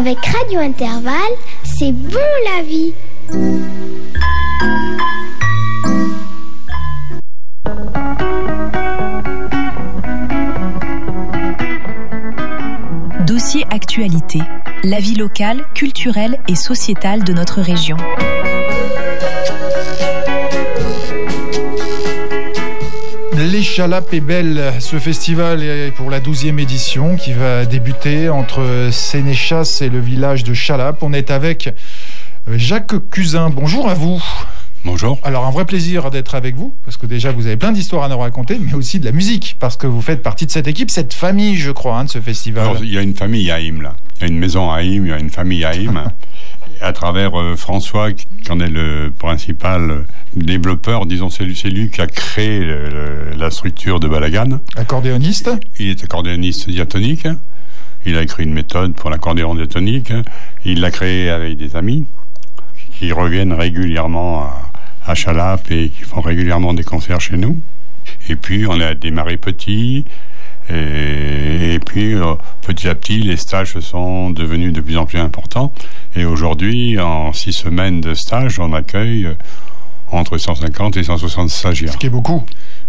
Avec Radio Intervalle, c'est bon la vie. Dossier actualité, la vie locale, culturelle et sociétale de notre région. Les Chalapes est belle, ce festival est pour la 12e édition qui va débuter entre Sénéchas et le village de Chalapes. On est avec Jacques Cusin. Bonjour à vous. Bonjour. Alors un vrai plaisir d'être avec vous, parce que déjà vous avez plein d'histoires à nous raconter, mais aussi de la musique, parce que vous faites partie de cette équipe, cette famille, je crois, de ce festival. Alors, il y a une famille à Haïm, là. Il y a une maison à Haïm, il y a une famille à Haïm. À travers François, qui en est le principal développeur, disons, c'est lui qui a créé la structure de Balagan. Accordéoniste. Il est accordéoniste diatonique. Il a écrit une méthode pour l'accordéon diatonique. Il l'a créé avec des amis qui reviennent régulièrement à Chalapes et qui font régulièrement des concerts chez nous. Et puis, on a démarré petit. Et puis, petit à petit, les stages sont devenus de plus en plus importants. Et aujourd'hui, en 6 semaines de stage, on accueille entre 150 et 160 stagiaires. Ce qui est beaucoup.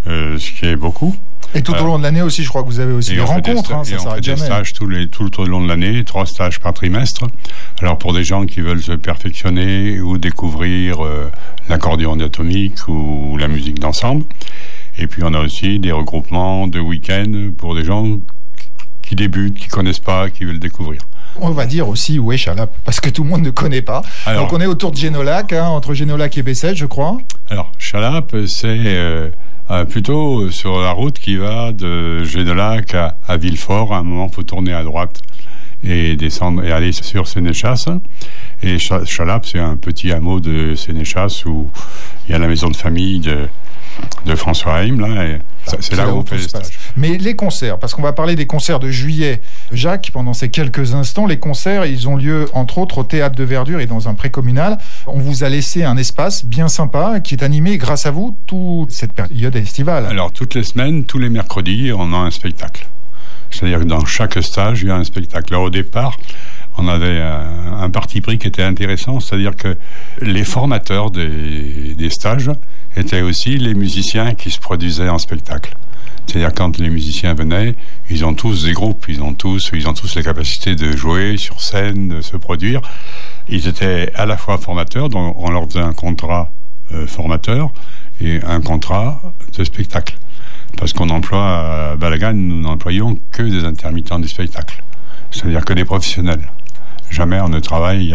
Et tout au long de l'année aussi, je crois que vous avez aussi des rencontres. Ça s'arrête jamais. On fait des stages tout au long de l'année, 3 stages par trimestre. Alors pour des gens qui veulent se perfectionner ou découvrir l'accordéon diatonique ou la musique d'ensemble. Et puis on a aussi des regroupements de week-end pour des gens qui débutent, qui connaissent pas, qui veulent découvrir. On va dire aussi où est Chalapes, parce que tout le monde ne connaît pas. Alors, donc on est autour de Génolac, entre Génolac et Bessèges, je crois. Alors Chalapes, c'est plutôt sur la route qui va de Génolac à Villefort. À un moment, il faut tourner à droite et descendre et aller sur Sénéchas. Et Chalapes, c'est un petit hameau de Sénéchas où il y a la maison de famille de François Haïm, là, et c'est là où on fait les stages. Mais les concerts, parce qu'on va parler des concerts de juillet. Jacques, pendant ces quelques instants, les concerts, ils ont lieu, entre autres, au Théâtre de Verdure et dans un précommunal. On vous a laissé un espace bien sympa qui est animé, grâce à vous, toute cette période estivale. Alors, toutes les semaines, tous les mercredis, on a un spectacle. C'est-à-dire que dans chaque stage, il y a un spectacle. Alors, au départ, on avait un parti pris qui était intéressant, c'est-à-dire que les formateurs des stages étaient aussi les musiciens qui se produisaient en spectacle. C'est-à-dire quand les musiciens venaient, ils ont tous des groupes, ils ont tous les capacités de jouer sur scène, de se produire. Ils étaient à la fois formateurs, donc on leur faisait un contrat formateur et un contrat de spectacle. Parce qu'on emploie à Balagan, nous n'employons que des intermittents du spectacle. C'est-à-dire que des professionnels. Jamais on ne travaille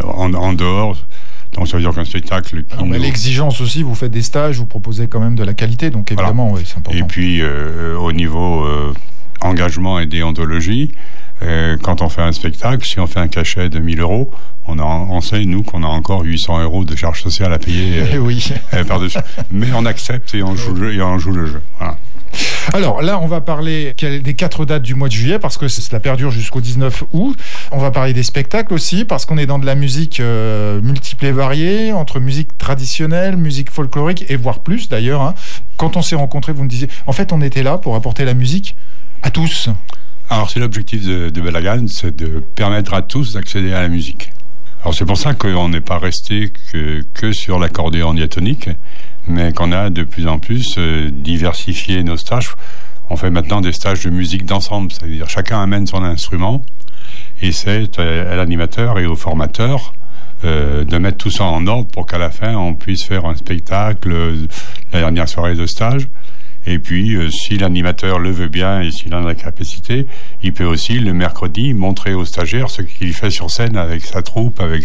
en dehors. Donc ça veut dire qu'un spectacle... mais l'exigence aussi, vous faites des stages, vous proposez quand même de la qualité, donc évidemment, voilà. Oui, c'est important. Et puis, au niveau engagement et déontologie, quand on fait un spectacle, si on fait un cachet de 1 000 euros, on sait, nous, qu'on a encore 800 euros de charges sociales à payer par-dessus. Mais on accepte et on joue le jeu. Voilà. Alors là, on va parler des 4 dates du mois de juillet, parce que cela perdure jusqu'au 19 août. On va parler des spectacles aussi, parce qu'on est dans de la musique multiple et variée, entre musique traditionnelle, musique folklorique, et voire plus d'ailleurs. Quand on s'est rencontrés, vous me disiez, en fait, on était là pour apporter la musique à tous. Alors c'est l'objectif de Balagan, c'est de permettre à tous d'accéder à la musique. Alors c'est pour ça qu'on n'est pas resté que sur l'accordéon diatonique, mais qu'on a de plus en plus diversifié nos stages. On fait maintenant des stages de musique d'ensemble, c'est-à-dire chacun amène son instrument, et c'est à l'animateur et au formateur de mettre tout ça en ordre pour qu'à la fin on puisse faire un spectacle, la dernière soirée de stage. Et puis, si l'animateur le veut bien et s'il en a la capacité, il peut aussi, le mercredi, montrer aux stagiaires ce qu'il fait sur scène avec sa troupe, avec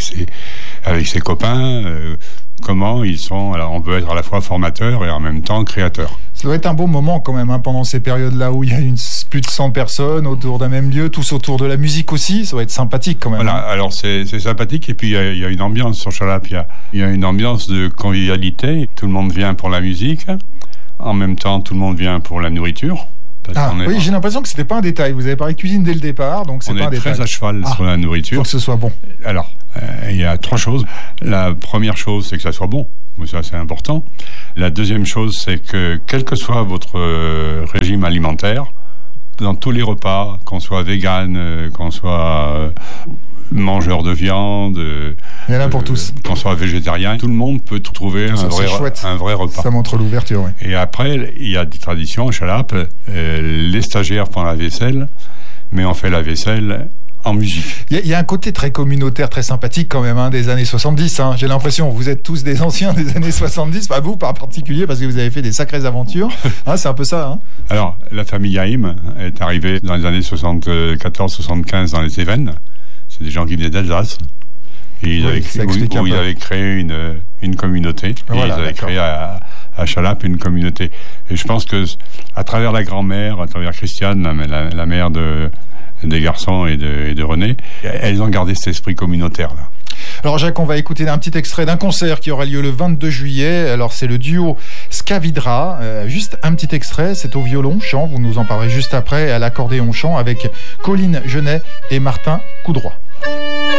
ses copains, comment ils sont... Alors, on peut être à la fois formateur et en même temps créateur. Ça doit être un beau moment quand même, pendant ces périodes-là où il y a plus de 100 personnes autour d'un même lieu, tous autour de la musique aussi. Ça doit être sympathique quand même. Voilà, alors c'est sympathique. Et puis, il y a une ambiance sur Chalapes. Il y a une ambiance de convivialité. Tout le monde vient pour la musique. En même temps, tout le monde vient pour la nourriture. Oui, j'ai l'impression que c'était pas un détail. Vous avez parlé de cuisine dès le départ, donc c'est pas un détail. On est très à cheval sur la nourriture. Faut que ce soit bon. Alors, il y a 3 choses. La première chose, c'est que ça soit bon. Ça, c'est important. La deuxième chose, c'est que quel que soit votre régime alimentaire, dans tous les repas, qu'on soit vegan, qu'on soit mangeurs de viande, il y en a pour tous. Qu'on soit végétarien, tout le monde peut trouver un vrai repas. Ça montre l'ouverture, oui. Et après, il y a des traditions à Chalape. Les stagiaires font la vaisselle, mais on fait la vaisselle en musique. Il y a un côté très communautaire, très sympathique quand même, des années 70. J'ai l'impression, vous êtes tous des anciens des années 70, pas vous par particulier, parce que vous avez fait des sacrées aventures. C'est un peu ça. Alors, la famille Haïm est arrivée dans les années 74-75 dans les Cévennes. C'est des gens qui venaient d'Alsace. Et ils avaient créé une communauté. Voilà, ils avaient créé à Chalape une communauté. Et je pense que à travers la grand-mère, à travers Christiane, la mère des garçons et de René, elles ont gardé cet esprit communautaire-là. Alors Jacques, on va écouter un petit extrait d'un concert qui aura lieu le 22 juillet. Alors c'est le duo Scavidra. Juste un petit extrait, c'est au violon-chant, vous nous en parlerez juste après, à l'accordéon-chant avec Colline Genet et Martin Coudroy.